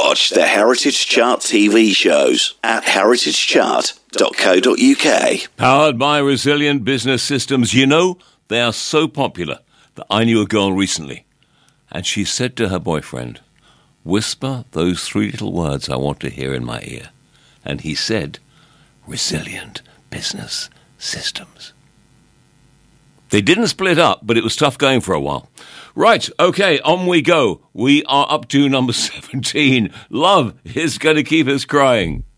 Watch the Heritage Chart TV shows at heritagechart.co.uk. Powered by Resilient Business Systems. You know, they are so popular that I knew a girl recently, and she said to her boyfriend, "Whisper those 3 little words I want to hear in my ear." And he said, "Resilient Business Systems." They didn't split up, but it was tough going for a while. Right, okay, on we go. We are up to number 17. Love is going to keep us crying.